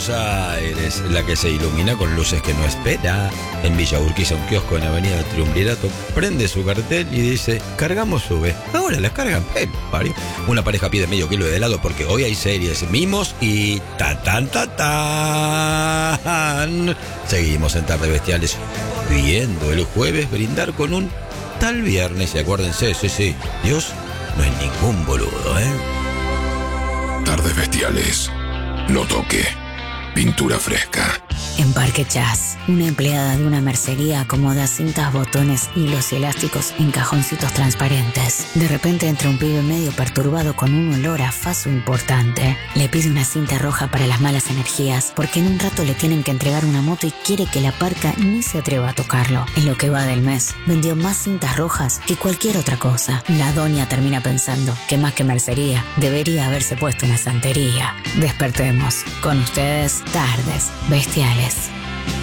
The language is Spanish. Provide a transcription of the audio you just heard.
Buenos Aires, la que se ilumina con luces que no espera. En Villa Urquiza, un kiosco en Avenida Triunvirato prende su cartel y dice: cargamos sube. Ahora las cargan, parió. Una pareja pide medio kilo de helado porque hoy hay series, mimos y tatán. Seguimos en Tardes Bestiales, viendo el jueves brindar con un tal viernes. Y acuérdense, sí, Dios no es ningún boludo, Tardes Bestiales. No toque. Pintura fresca. En Parque Chas, una empleada de una mercería acomoda cintas, botones, hilos y elásticos en cajoncitos transparentes. De repente entra un pibe medio perturbado con un olor a faso importante. Le pide una cinta roja para las malas energías porque en un rato le tienen que entregar una moto y quiere que la parca ni se atreva a tocarlo. En lo que va del mes, vendió más cintas rojas que cualquier otra cosa. La doña termina pensando que más que mercería, debería haberse puesto una santería. Despertemos. Con ustedes, Tardes Bestiales.